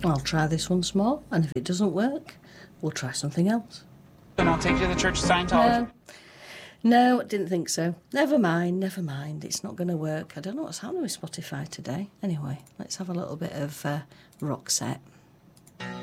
I'll try this once more, and if it doesn't work, we'll try something else. Then I'll take you to the Church of Scientology. No, I didn't think so. Never mind. It's not going to work. I don't know what's happening with Spotify today. Anyway, let's have a little bit of Roxette.